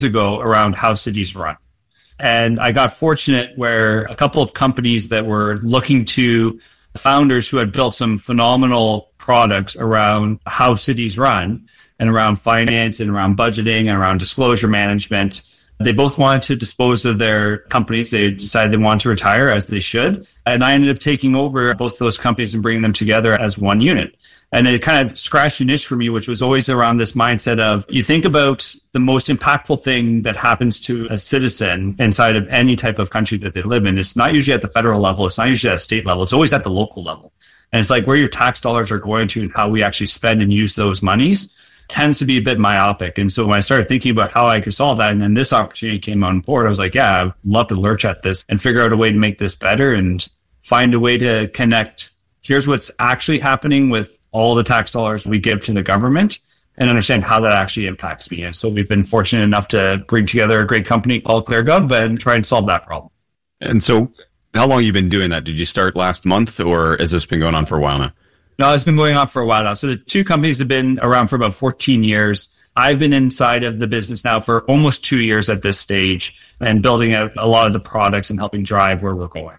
ago around how cities run. And I got fortunate where a couple of companies that were looking to founders who had built some phenomenal products around how cities run and around finance and around budgeting and around disclosure management. They both wanted to dispose of their companies. They decided they wanted to retire, as they should. And I ended up taking over both those companies and bringing them together as one unit. And it kind of scratched an itch for me, which was always around this mindset of you think about the most impactful thing that happens to a citizen inside of any type of country that they live in. It's not usually at the federal level. It's not usually at a state level. It's always at the local level. And it's like where your tax dollars are going to and how we actually spend and use those monies tends to be a bit myopic. And so when I started thinking about how I could solve that, and then this opportunity came on board, I was like, yeah, I'd love to lurch at this and figure out a way to make this better and find a way to connect. Here's what's actually happening with all the tax dollars we give to the government and understand how that actually impacts me. And so we've been fortunate enough to bring together a great company called ClearGov and try and solve that problem. And so how long have you been doing that? Did you start last month or has this been going on for a while now? No, it's been going on for a while now. So the two companies have been around for about 14 years. I've been inside of the business now for almost 2 years at this stage and building out a lot of the products and helping drive where we're going.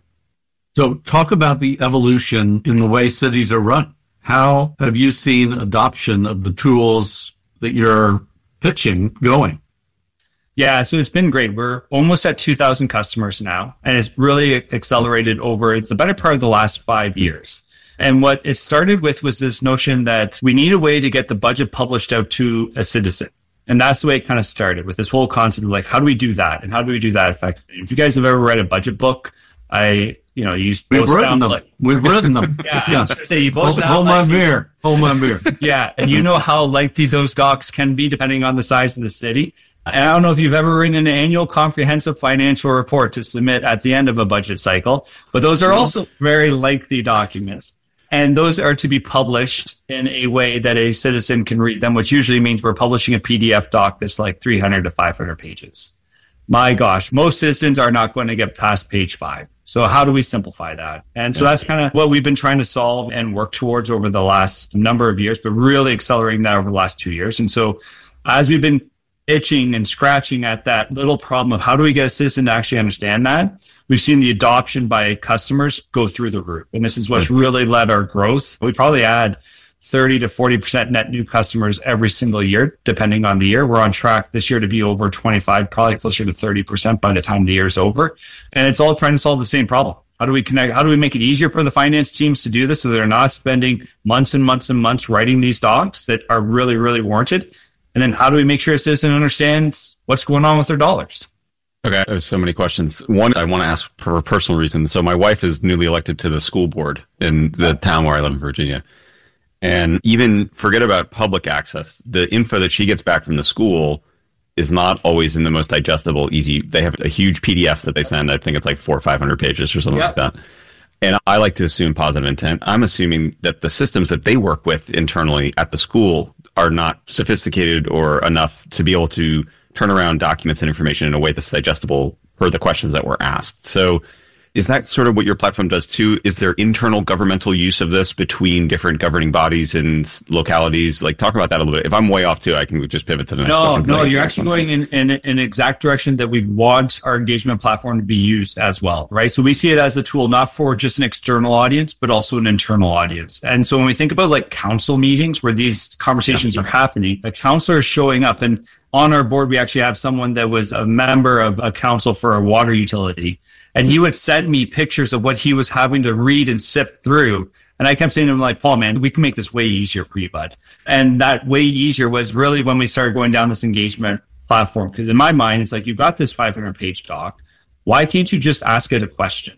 So talk about the evolution in the way cities are run. How have you seen adoption of the tools that you're pitching going? Yeah, so it's been great. We're almost at 2,000 customers now, and it's really accelerated over, it's the better part of the last 5 years. And what it started with was this notion that we need a way to get the budget published out to a citizen. And that's the way it kind of started with this whole concept of like, how do we do that? And how do we do that effectively? If you guys have ever read a budget book, We've written them. Yeah. So you both hold my beer. Yeah. And you know how lengthy those docs can be depending on the size of the city. And I don't know if you've ever written an annual comprehensive financial report to submit at the end of a budget cycle, but those are also very lengthy documents. And those are to be published in a way that a citizen can read them, which usually means we're publishing a PDF doc that's like 300 to 500 pages. My gosh, most citizens are not going to get past page 5. So how do we simplify that? And so that's kind of what we've been trying to solve and work towards over the last number of years, but really accelerating that over the last 2 years. And so as we've been itching and scratching at that little problem of how do we get a citizen to actually understand that, we've seen the adoption by customers go through the roof. And this is what's really led our growth. We probably add 30 to 40% net new customers every single year, depending on the year. We're on track this year to be over 25, probably closer to 30% by the time the year is over. And it's all trying to solve the same problem. How do we connect? How do we make it easier for the finance teams to do this so they're not spending months and months and months writing these docs that are really, really warranted? And then how do we make sure a citizen understands what's going on with their dollars? Okay, there's so many questions. One, I want to ask for a personal reason. So my wife is newly elected to the school board in the town where I live in Virginia. And even forget about public access. The info that she gets back from the school is not always in the most digestible, easy. They have a huge PDF that they send. I think it's like 400 or 500 pages or something like that. And I like to assume positive intent. I'm assuming that the systems that they work with internally at the school are not sophisticated or enough to be able to turn around documents and information in a way that's digestible per the questions that were asked. So is that sort of what your platform does too? Is there internal governmental use of this between different governing bodies and localities? Like, talk about that a little bit. If I'm way off too, I can just pivot to the next question. No, you're actually going in an exact direction that we want our engagement platform to be used as well, right? So we see it as a tool not for just an external audience, but also an internal audience. And so when we think about like council meetings where these conversations are happening, a counselor is showing up, and on our board, we actually have someone that was a member of a council for a water utility. And he would send me pictures of what he was having to read and sift through. And I kept saying to him, like, Paul, man, we can make this way easier for you, bud. And that way easier was really when we started going down this engagement platform. Because in my mind, it's like, you've got this 500-page doc. Why can't you just ask it a question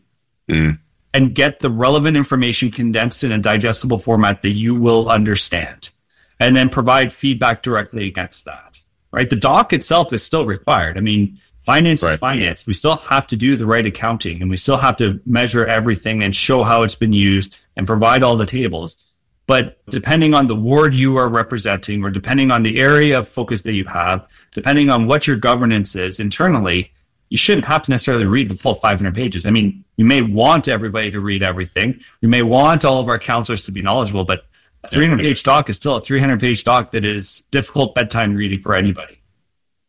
and get the relevant information condensed in a digestible format that you will understand, and then provide feedback directly against that, right? The doc itself is still required. I mean, finance is finance. We still have to do the right accounting, and we still have to measure everything and show how it's been used and provide all the tables. But depending on the ward you are representing, or depending on the area of focus that you have, depending on what your governance is internally, you shouldn't have to necessarily read the full 500 pages. I mean, you may want everybody to read everything. You may want all of our counselors to be knowledgeable, but a 300-page doc is still a 300-page doc that is difficult bedtime reading for anybody.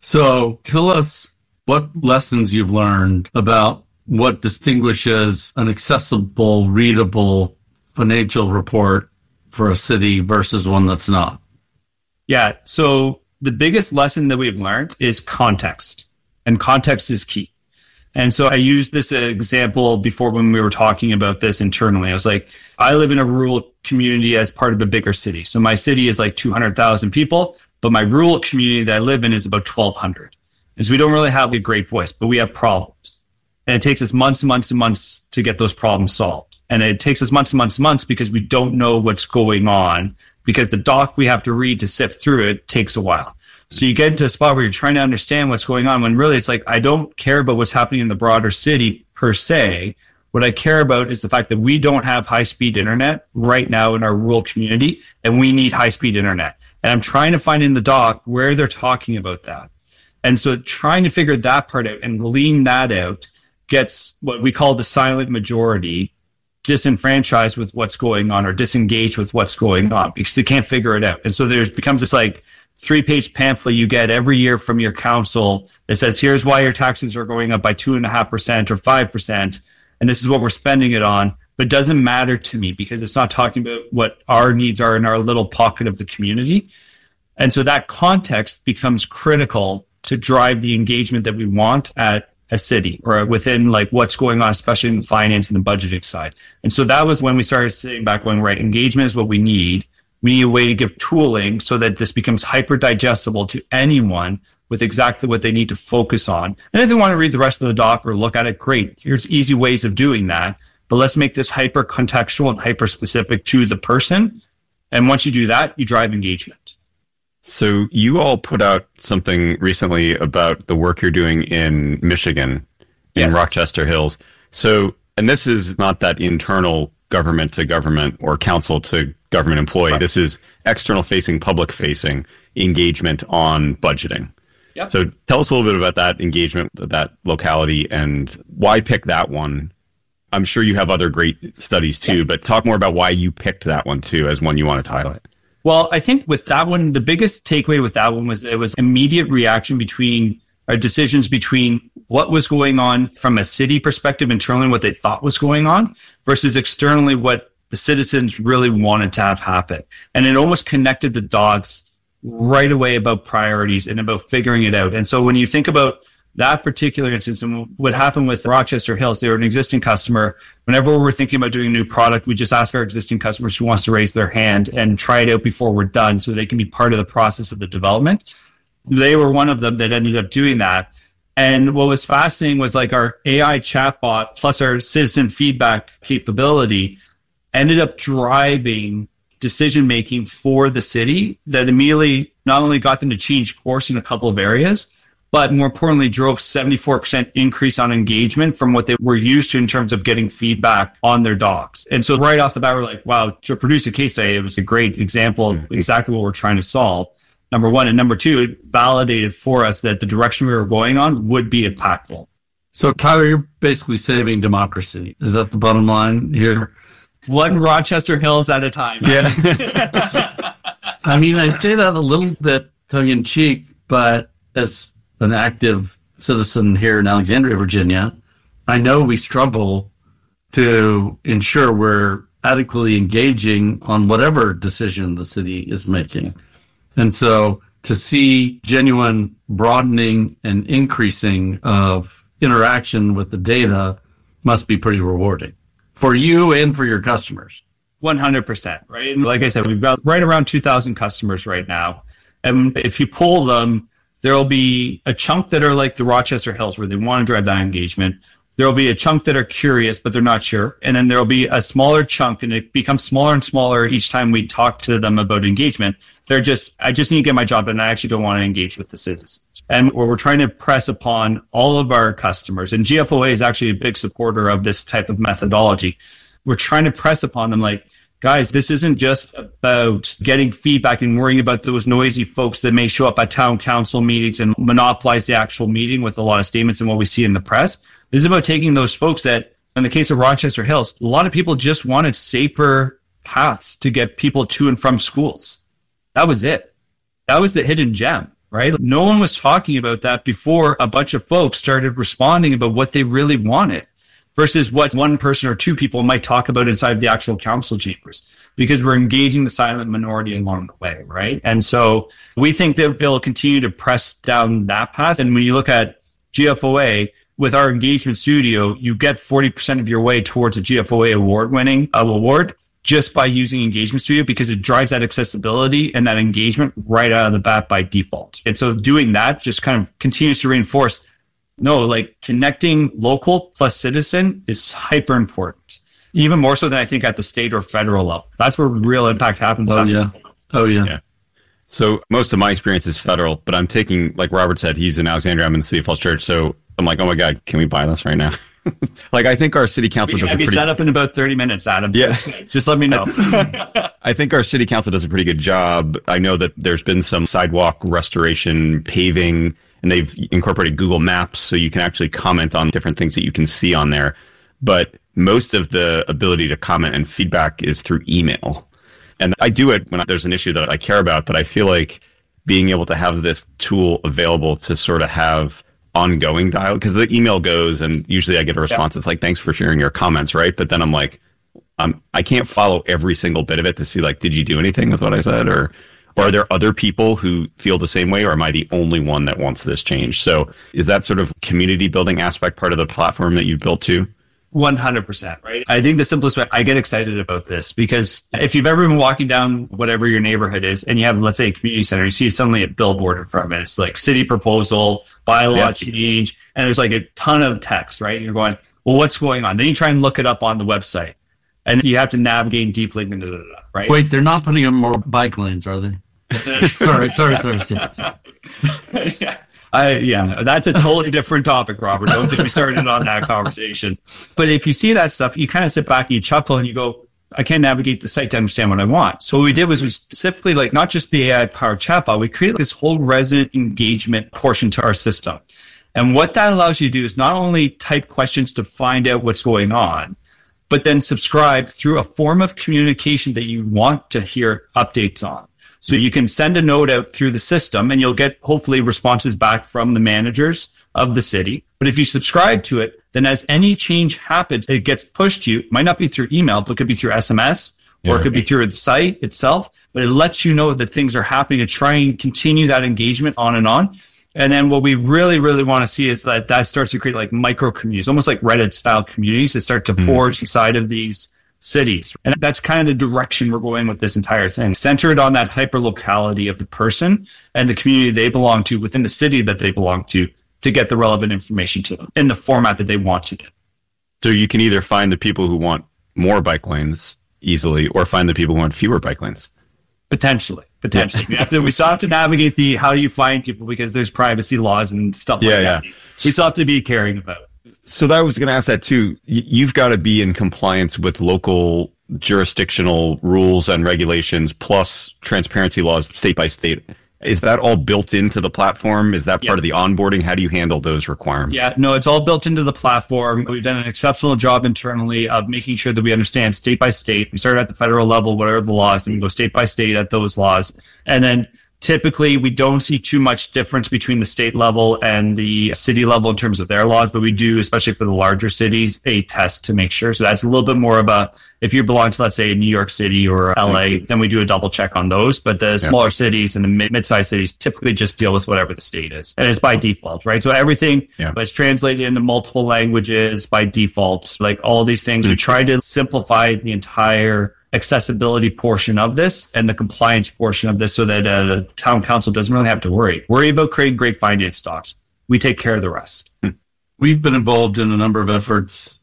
So tell us what lessons you've learned about what distinguishes an accessible, readable financial report for a city versus one that's not. Yeah. So the biggest lesson that we've learned is context, and context is key. And so I used this example before when we were talking about this internally. I was like, I live in a rural community as part of a bigger city. So my city is like 200,000 people, but my rural community that I live in is about 1,200. And so we don't really have a great voice, but we have problems. And it takes us months and months and months to get those problems solved. And it takes us months and months and months because we don't know what's going on, because the doc we have to read to sift through it takes a while. So you get into a spot where you're trying to understand what's going on when really it's like, I don't care about what's happening in the broader city per se. What I care about is the fact that we don't have high-speed internet right now in our rural community, and we need high-speed internet. And I'm trying to find in the doc where they're talking about that. And so trying to figure that part out and glean that out gets what we call the silent majority disenfranchised with what's going on or disengaged with what's going on because they can't figure it out. And so there's becomes this like 3-page pamphlet you get every year from your council that says, here's why your taxes are going up by 2.5% or 5%. And this is what we're spending it on. But it doesn't matter to me because it's not talking about what our needs are in our little pocket of the community. And so that context becomes critical to drive the engagement that we want at a city or within like what's going on, especially in the finance and the budgeting side. And so that was when we started sitting back going, right, engagement is what we need. We need a way to give tooling so that this becomes hyper digestible to anyone with exactly what they need to focus on. And if they want to read the rest of the doc or look at it, great. Here's easy ways of doing that. But let's make this hyper contextual and hyper specific to the person. And once you do that, you drive engagement. So you all put out something recently about the work you're doing in Michigan, in Rochester Hills. So, and this is not that internal government to government or council to government employee. Right. This is external facing, public facing engagement on budgeting. Yep. So tell us a little bit about that engagement, that locality, and why pick that one. I'm sure you have other great studies too, but talk more about why you picked that one too as one you wanted to highlight. Well, I think with that one, the biggest takeaway with that one was it was immediate reaction between our decisions between what was going on from a city perspective internally, what they thought was going on, versus externally what the citizens really wanted to have happen. And it almost connected the dots right away about priorities and about figuring it out. And so when you think about that particular instance and what happened with Rochester Hills, they were an existing customer. Whenever we're thinking about doing a new product, we just ask our existing customers who wants to raise their hand and try it out before we're done so they can be part of the process of the development. They were one of them that ended up doing that. And what was fascinating was like our AI chatbot plus our citizen feedback capability ended up driving decision-making for the city that immediately not only got them to change course in a couple of areas, but more importantly, drove 74% increase on engagement from what they were used to in terms of getting feedback on their docs. And so right off the bat, we're like, wow, to produce a case study, it was a great example of exactly what we're trying to solve. Number one. And number two, it validated for us that the direction we were going on would be impactful. So Tyler, you're basically saving democracy. Is that the bottom line here? One Rochester Hills at a time. Yeah. I mean, I say that a little bit tongue in cheek, but as an active citizen here in Alexandria, Virginia, I know we struggle to ensure we're adequately engaging on whatever decision the city is making. And so to see genuine broadening and increasing of interaction with the data must be pretty rewarding for you and for your customers. 100%, right? And like I said, we've got right around 2,000 customers right now. And if you pull them, there'll be a chunk that are like the Rochester Hills where they want to drive that engagement. There'll be a chunk that are curious, but they're not sure. And then there'll be a smaller chunk, and it becomes smaller and smaller each time we talk to them about engagement. I just need to get my job done. I actually don't want to engage with the citizens. And we're trying to press upon all of our customers. And GFOA is actually a big supporter of this type of methodology. We're trying to press upon them like, guys, this isn't just about getting feedback and worrying about those noisy folks that may show up at town council meetings and monopolize the actual meeting with a lot of statements and what we see in the press. This is about taking those folks that, in the case of Rochester Hills, a lot of people just wanted safer paths to get people to and from schools. That was it. That was the hidden gem, right? No one was talking about that before a bunch of folks started responding about what they really wanted versus what one person or two people might talk about inside the actual council chambers, because we're engaging the silent minority along the way, right? And so we think that they'll continue to press down that path. And when you look at GFOA, with our engagement studio, you get 40% of your way towards a GFOA award-winning award just by using Engagement Studio, because it drives that accessibility and that engagement right out of the bat by default. And so doing that just kind of continues to reinforce, no, like connecting local plus citizen is hyper important, even more so than I think at the state or federal level. That's where real impact happens. Oh, yeah. So most of my experience is federal, but I'm taking, like Robert said, he's in Alexandria, I'm in the City Falls Church. So I'm like, oh my God, can we buy this right now? Like, I think our city council does a pretty... set up in about 30 minutes, Adam. Yeah. Just let me know. I think our city council does a pretty good job. I know that there's been some sidewalk restoration, paving, and they've incorporated Google Maps, so you can actually comment on different things that you can see on there. But most of the ability to comment and feedback is through email. And I do it when there's an issue that I care about, but I feel like being able to have this tool available to sort of have ongoing dialogue, because the email goes and usually I get a response. It's like, thanks for sharing your comments, right? But then I'm like, I can't follow every single bit of it to see, like, did you do anything with what I said? Or are there other people who feel the same way, or am I the only one that wants this change? So is that sort of community building aspect part of the platform that you've built too? 100%, right? I think the simplest way, I get excited about this because if you've ever been walking down whatever your neighborhood is and you have, let's say, a community center, you see suddenly a billboard in front of it. It's like city proposal, bylaw change, and there's like a ton of text, right? You're going, well, what's going on? Then you try and look it up on the website and you have to navigate deeply, right? Wait, they're not putting in more bike lanes, are they? Sorry. Yeah, that's a totally different topic, Robert. Don't get me started on that conversation. But if you see that stuff, you kind of sit back and you chuckle and you go, I can't navigate the site to understand what I want. So what we did was we specifically, like, not just the AI-powered chatbot, we created this whole resident engagement portion to our system. And what that allows you to do is not only type questions to find out what's going on, but then subscribe through a form of communication that you want to hear updates on. So you can send a note out through the system and you'll get hopefully responses back from the managers of the city. But if you subscribe to it, then as any change happens, it gets pushed to you. It might not be through email, but it could be through SMS or it could be through the site itself. But it lets you know that things are happening to try and continue that engagement on and on. And then what we really, really want to see is that starts to create like micro communities, almost like Reddit style communities that start to forge inside of these cities. And that's kind of the direction we're going with this entire thing, centered on that hyper locality of the person and the community they belong to within the city that they belong to get the relevant information to them in the format that they want to do. So you can either find the people who want more bike lanes easily or find the people who want fewer bike lanes. Potentially. We still have to navigate how do you find people, because there's privacy laws and stuff like that. We still have to be caring about it. So that I was going to ask that too. You've got to be in compliance with local jurisdictional rules and regulations, plus transparency laws state by state. Is that all built into the platform? Is that part of the onboarding? How do you handle those requirements? Yeah, no, it's all built into the platform. We've done an exceptional job internally of making sure that we understand state by state. We started at the federal level, what are the laws, and we go state by state at those laws. And then typically, we don't see too much difference between the state level and the city level in terms of their laws, but we do, especially for the larger cities, a test to make sure. So that's a little bit more of a, if you belong to, let's say, New York City or LA, then we do a double check on those. But the smaller cities and the mid-sized cities typically just deal with whatever the state is. And it's by default, right? So everything is translated into multiple languages by default, like all these things. We try to simplify the entire accessibility portion of this and the compliance portion of this so that the town council doesn't really have to worry about creating great finance docs. We take care of the rest. We've been involved in a number of efforts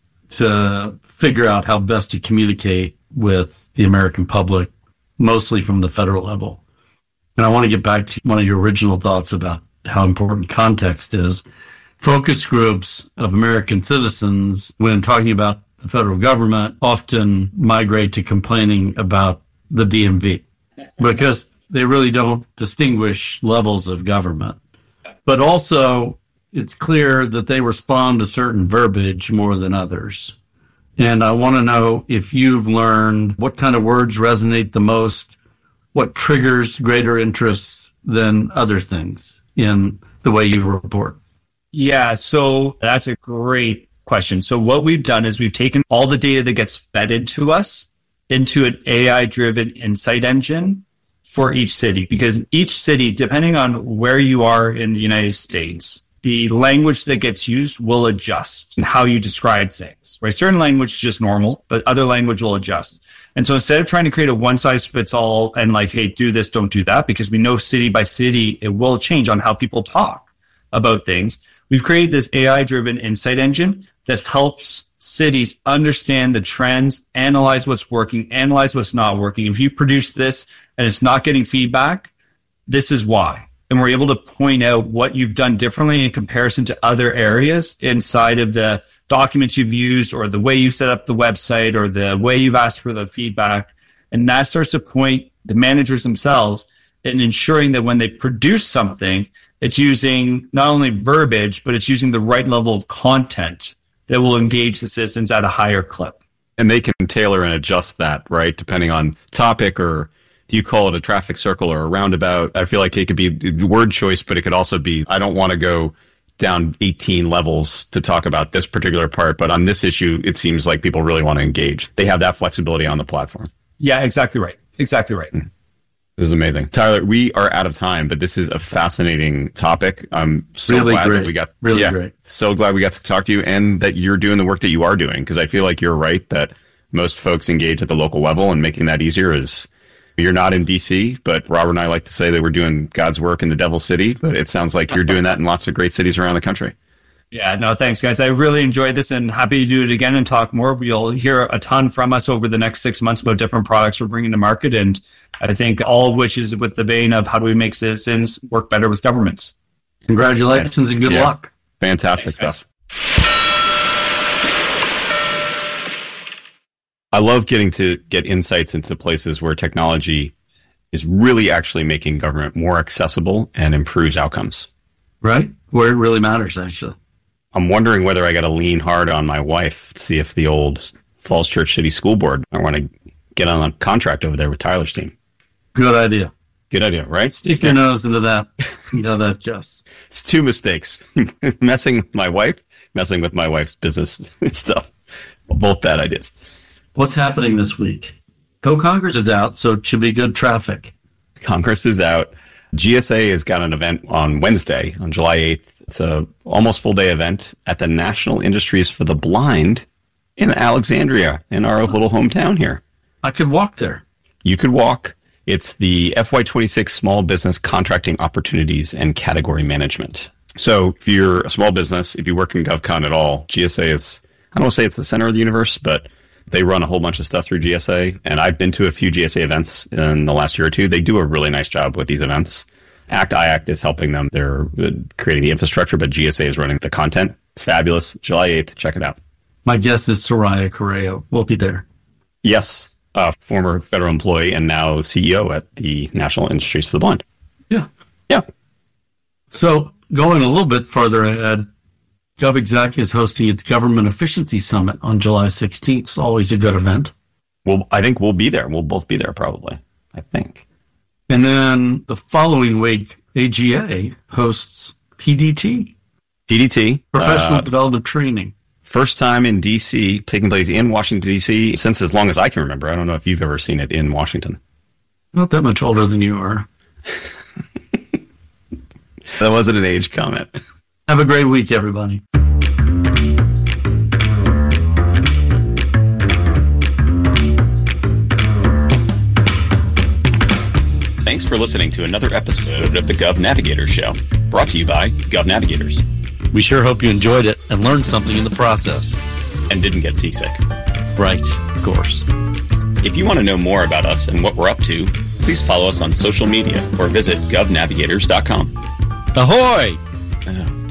to figure out how best to communicate with the American public, mostly from the federal level. And I want to get back to one of your original thoughts about how important context is. Focus groups of American citizens, when talking about the federal government, often migrate to complaining about the DMV because they really don't distinguish levels of government. But also, it's clear that they respond to certain verbiage more than others. And I want to know if you've learned what kind of words resonate the most, what triggers greater interest than other things. in the way you report? Yeah, so that's a great question. So what we've done is we've taken all the data that gets fed into us into an AI-driven insight engine for each city, because each city, depending on where you are in the United States, the language that gets used will adjust in how you describe things, right? Certain language is just normal, but other language will adjust. And so instead of trying to create a one-size-fits-all and like, hey, do this, don't do that, because we know city by city, it will change on how people talk about things. We've created this AI-driven insight engine that helps cities understand the trends, analyze what's working, analyze what's not working. If you produce this and it's not getting feedback, this is why. And we're able to point out what you've done differently in comparison to other areas inside of the documents you've used or the way you set up the website or the way you've asked for the feedback. And that starts to point the managers themselves in ensuring that when they produce something, it's using not only verbiage, but it's using the right level of content that will engage the citizens at a higher clip. And they can tailor and adjust that, right? Depending on topic, or do you call it a traffic circle or a roundabout? I feel like it could be word choice, but it could also be, I don't want to go down 18 levels to talk about this particular part, but on this issue, it seems like people really want to engage. They have that flexibility on the platform. Yeah, exactly right. Exactly right. This is amazing. Tyler, we are out of time, but this is a fascinating topic. I'm so Really glad great. that we got Great. So glad we got to talk to you and that you're doing the work that you are doing, because I feel like you're right that most folks engage at the local level, and making that easier is, you're not in DC, but Robert and I like to say that we're doing God's work in the Devil's City, but it sounds like you're doing that in lots of great cities around the country. Yeah, no, thanks, guys. I really enjoyed this and happy to do it again and talk more. You'll hear a ton from us over the next 6 months about different products we're bringing to market. And I think all of which is with the vein of how do we make citizens work better with governments. Congratulations and good luck. Fantastic Thanks, stuff. I love getting to get insights into places where technology is really actually making government more accessible and improves outcomes. Right? Where it really matters, actually. I'm wondering whether I got to lean hard on my wife to see if the old Falls Church City School Board, I want to get on a contract over there with Tyler's team. Good idea. Good idea, right? Stick your nose into that. You know that, Jess. It's two mistakes. Messing with my wife, messing with my wife's business stuff. Both bad ideas. What's happening this week? Congress is out, so it should be good traffic. Congress is out. GSA has got an event on Wednesday, on July 8th. It's a almost full-day event at the National Industries for the Blind in Alexandria, in our little hometown here. I could walk there. You could walk. It's the FY26 Small Business Contracting Opportunities and Category Management. So if you're a small business, if you work in GovCon at all, GSA is, I don't want to say it's the center of the universe, but they run a whole bunch of stuff through GSA. And I've been to a few GSA events in the last year or two. They do a really nice job with these events. IACT is helping them. They're creating the infrastructure, but GSA is running the content. It's fabulous. July 8th. Check it out. My guess is Soraya Correa will be there. Yes. Former federal employee and now CEO at the National Industries for the Blind. Yeah. Yeah. So going a little bit further ahead, GovExec is hosting its Government Efficiency Summit on July 16th. It's always a good event. Well, I think we'll be there. We'll both be there probably, I think. And then the following week, AGA hosts PDT. PDT. Professional Development Training. First time in D.C., taking place in Washington, D.C., since as long as I can remember. I don't know if you've ever seen it in Washington. Not that much older than you are. That wasn't an age comment. Have a great week, everybody. Thanks for listening to another episode of the Gov Navigators Show, brought to you by Gov Navigators. We sure hope you enjoyed it and learned something in the process. And didn't get seasick. Right, of course. If you want to know more about us and what we're up to, please follow us on social media or visit govnavigators.com. Ahoy!